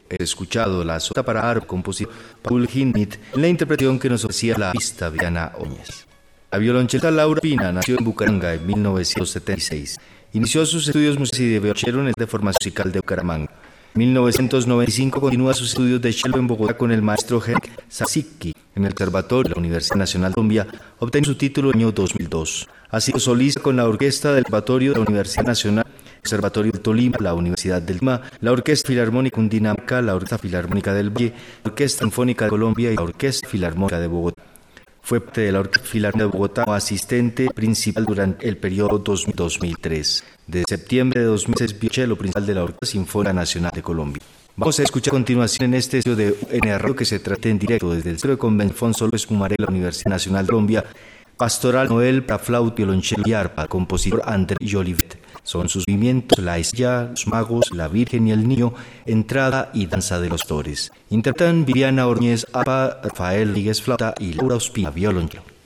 He escuchado la sonata para arpa compositor Paul Hindemith en la interpretación que nos ofrecía la pista Viviana Ordóñez. La violonchelista Laura Pina nació en Bucaramanga en 1976. Inició sus estudios musicales y de violonchelo en el de formación musical de Bucaramanga. En 1995 continúa sus estudios de cello en Bogotá con el maestro Henryk Zasicki en el Conservatorio de la Universidad Nacional de Colombia, obteniendo su título en el año 2002. Ha sido solista con la orquesta del Conservatorio de la Universidad Nacional, el Conservatorio de Tolima, la Universidad del Lima, la Orquesta Filarmónica Cundinamarca, la Orquesta Filarmónica del Valle, la Orquesta Sinfónica de Colombia y la Orquesta Filarmónica de Bogotá. Fue parte de la Orquesta Filarmónica de Bogotá como asistente principal durante el periodo 2000-2003. De septiembre de 2006 es violonchelo principal de la Orquesta Sinfónica Nacional de Colombia. Vamos a escuchar a continuación en este estudio de UNR Radio que se trata en directo desde el Centro de Convención Alfonso López Pumaré de la Universidad Nacional de Colombia, Pastoral Noel para flauta, violonchelo y arpa, compositor André Jolivet. Son sus movimientos La Estrella, Los Magos, La Virgen y el Niño, Entrada y Danza de los Tores. Interpretan Viviana Ordóñez, arpa, Rafael Rodríguez, flauta y Laura Ospina, violonchelo.